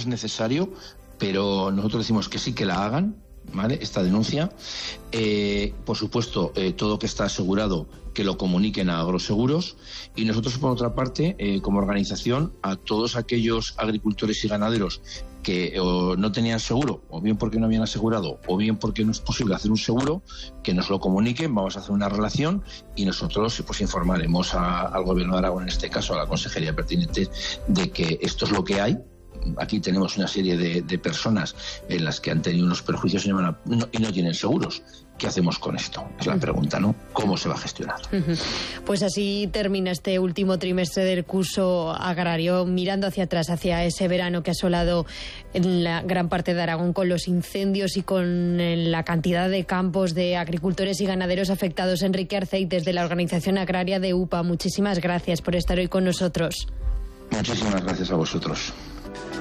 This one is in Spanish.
es necesario, pero nosotros decimos que sí que la hagan, ¿vale? Esta denuncia. Por supuesto, todo que está asegurado que lo comuniquen a Agroseguros, y nosotros, por otra parte, como organización, a todos aquellos agricultores y ganaderos que o no tenían seguro, o bien porque no habían asegurado, o bien porque no es posible hacer un seguro, que nos lo comuniquen. Vamos a hacer una relación y nosotros pues informaremos al Gobierno de Aragón, en este caso a la Consejería pertinente, de que esto es lo que hay. Aquí tenemos una serie de personas en las que han tenido unos perjuicios y no tienen seguros. ¿Qué hacemos con esto? Es la pregunta, ¿no? ¿Cómo se va a gestionar? Pues así termina este último trimestre del curso agrario, mirando hacia atrás, hacia ese verano que ha asolado en la gran parte de Aragón, con los incendios y con la cantidad de campos de agricultores y ganaderos afectados. Enrique Arceites, de la Organización Agraria de UPA, muchísimas gracias por estar hoy con nosotros. Muchísimas gracias a vosotros.